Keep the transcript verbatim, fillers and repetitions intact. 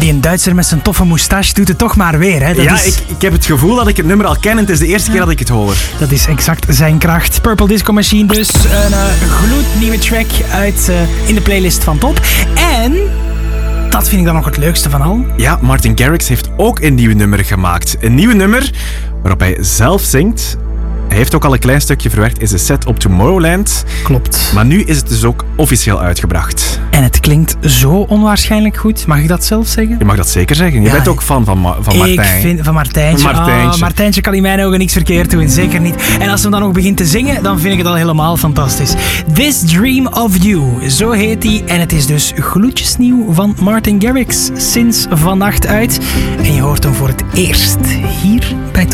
die een Duitser met zijn toffe moustache doet het toch maar weer. Hè? Dat ja, is... ik, ik heb het gevoel dat ik het nummer al ken en het is de eerste keer dat ik het hoor. Dat is exact zijn kracht. Purple Disco Machine dus. Een uh, gloednieuwe track uit, uh, in de playlist van Top. En... dat vind ik dan nog het leukste van al. Ja, Martin Garrix heeft ook een nieuw nummer gemaakt. Een nieuw nummer waarop hij zelf zingt. Hij heeft ook al een klein stukje verwerkt in zijn set op Tomorrowland. Klopt. Maar nu is het dus ook officieel uitgebracht. En het klinkt zo onwaarschijnlijk goed. Mag ik dat zelf zeggen? Je mag dat zeker zeggen. Je ja, bent ook fan van, Ma- van Martijn. Ik vind van Martijntje. Martijntje. Oh, Martijntje kan in mijn ogen niks verkeerd doen. Zeker niet. En als hij dan nog begint te zingen, dan vind ik het al helemaal fantastisch. This Dream of You. Zo heet hij. En het is dus gloedjesnieuw van Martin Garrix. Sinds vannacht uit. En je hoort hem voor het eerst hier bij Top.